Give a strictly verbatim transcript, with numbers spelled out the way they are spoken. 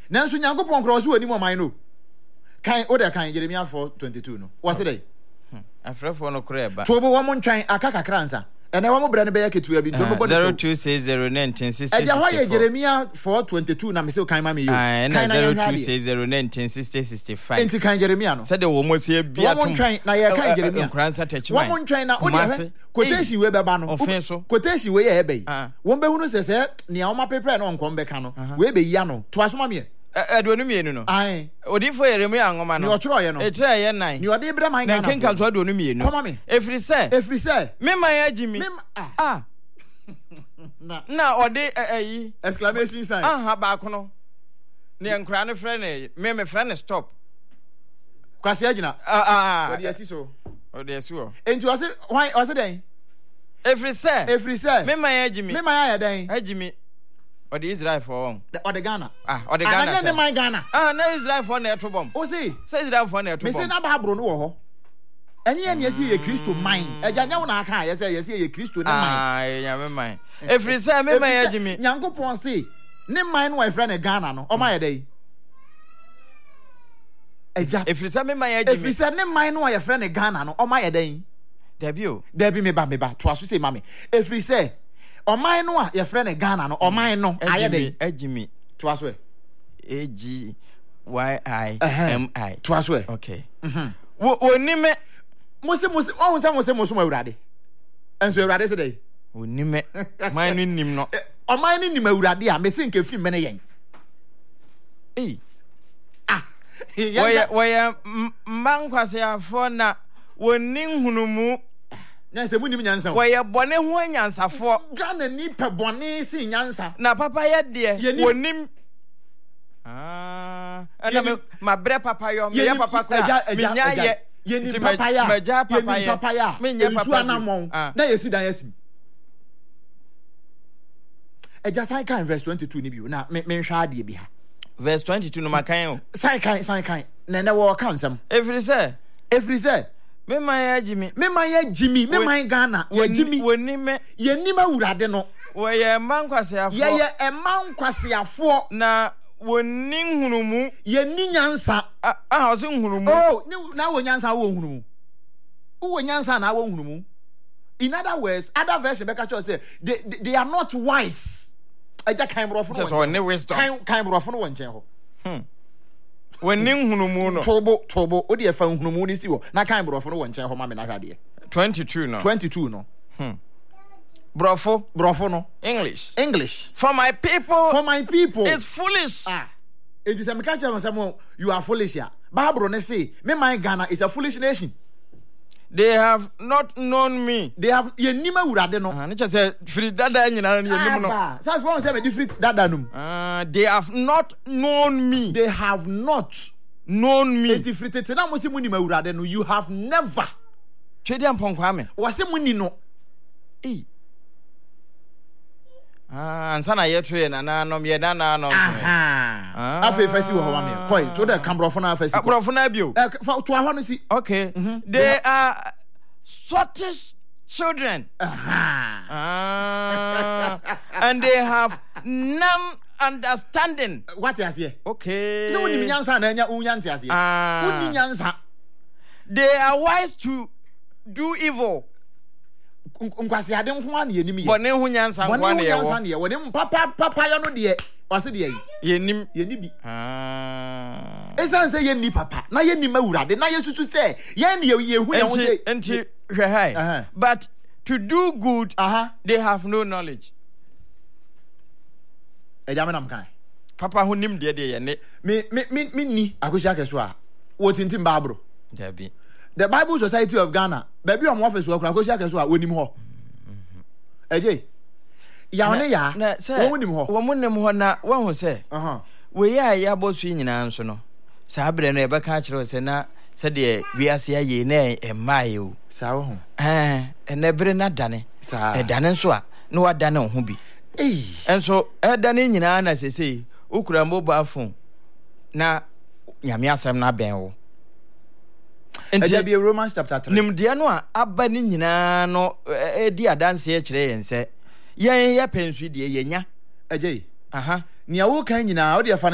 nanso Nyankopɔn kro so wani mo man no kan o de kan Jeremiah four twenty-two no what's it afrefo no kro eba to bo wo mo ntwan aka kakra nsa ene wo mo bra ne be yaketua bi to bo zero two six zero one nine six six eja ho ye Jeremiah four twenty-two na me se kan ma me yo kan zero two six zero one nine six six five enti kan Jeremiah no said the wo mo se bia to wo mo ntwan na ye kan Jeremiah nkransa techman wo mo ntwan na o de quotation we beba no quotation we ye be wo be hunu se se ne a wo ma prepare no nkom be ka no we be ya no to asoma me Edwonu mienu no. Ai. Odifo Yeremia ngoma no. Ni otro ye no. Etra ye nan. Ni ode bra man na kenka so adonu mienu. Come me. Efri se. Efri se. Me man agimi. Me ah. na na ode ayi exclamation sign. Aha ba ko no. Ne enkra ne frɛ ne me me frɛ ne stop. Kwase agina. Ah ah. Ode asi so. Ode asi o. Enti wase why wase den? Efri se. Efri se. Me man agimi. Me man aye den. Agimi. Or the Israel for one. Or the Ghana. Ah, or the Ghana. And then my Ghana. Ah, no Israel for near to bomb. Oh, see, say Israel for near to bomb. Mister Nababro no. And yen yes, ye Christo mine. A Jana can, yes, yes, ye Christo. Ah, yeah, mine. If you say, me, my Jimmy, Yanko Ponce, name mine, my friend, a Ghana, no, or my day. If you say, me, my if you say, name mine, my friend, a Ghana, no, or my day. Debut, Debbie me baby back to us to say, mammy. If we say, or mine no your friend a Ghana no or mine no I dey Ejimi to us we A G Y I M I to us we okay mhm wo oni me mose mose o nsa mose mose awurade enso awurade se dey oni me mine no nim no o mine no nim awurade a me se nke fi me ne yen eh ah woye woye mankwase afo na woni hunumu nyansa mu nim nyansa wo ye bone ho anyansafo Ghana ni pe bone si nyansa na papa ye de wonim ah ana me mabre papa yo me ye papa ko me nya ye ye ni papa ya me ja papa ye papa ya me nya papa anamon na ye si dan yesim eja sai kan verse twenty-two ni bi na me me hwa ade bi ha verse twenty-two no makan o sai kan sai kan na na wo kan sam every say every say me man Jimmy me man Jimmy me man Ghana ye Jimmy woni me ye nim awurade no wo ye man kwase afo ye ye e man kwase afo na woni hunumu ye ni nyansa ah o se hunumu oh na wo nyansa wo hunumu wo nyansa na wo hunumu in other words other version be catch us say they, they they are not wise aja kan brofo no so ne wisdom kan kan brofo no wonchen ho hm woni hunumu no tobo tobo odi e fa hunumu ni si wo na kan brofo no wonchen ho ma me na hwade twenty-two no twenty-two no hm brofo brofo no English English for my people for my people it's foolish ah it is a me catch am you are foolish ya Bible ne say me my Ghana is a foolish nation. They have not known me. They have ye nima urade no. Ah, nature say free dada nyina ye nim no. Ah, so for say me different dada num. Ah, they have not known me. They have not known me. Enti free tete na mo se munima urade no, you have never. Twedi ampon kwa me. Wo se muni no. Eh. Ah, ansa na ye twe na na no ye na na no. Aha. Ah. Afa fasi wo ho wa me. Koi, to the cambrofo na fasi. Cambrofo na bio. Eh, fa to ahwa no si. Okay. Mm-hmm. They yeah. are sottish children. Aha. Ah. And they have none understanding. What is here? Okay. So when you nyansa na nya unyanti ase. Ah. When you nyansa. They are wise to do evil. Nkwasi ade nko an ye nim ye. Bone hu nyansa nko an ye wo. Nyansa ne wo ne papa papa yo no de wase de yi. Ye nim ye ni bi. Ah. Esan say ye ni papa na ye ni mawurade na ye susu say ye ne ye hu ye ho say. Enti hwe hai. But to do good uh-huh. they have no knowledge. Eja me nam kan. Papa hu nim de de ye ne. Me me me me ni akosi akeso a. Wo tintim Bible. Dabi. The Bible Society of Ghana, baby on office work, I so I win him ho. Eje. Ya one ya. Wo win him ho. Wo mun nem ho na wo hu se. Aha. We ya ya bosu nyina nso no. Sa abre no e be ka kire se na se de wiase aye na e mai o. Sa wo ho. Eh, ene bre na dane. Sa. E dane nso a na wa dane ho bi. Eh. Enso e dane nyina na sese ukura mobile phone na nyame asem na ben wo. Eja bi Romans chapter three. Nimdia no a aba ni nyina no e di adanse e kire yen se yen ye pensu die yenya. Eje. Aha. Nia wo kan nyina wo de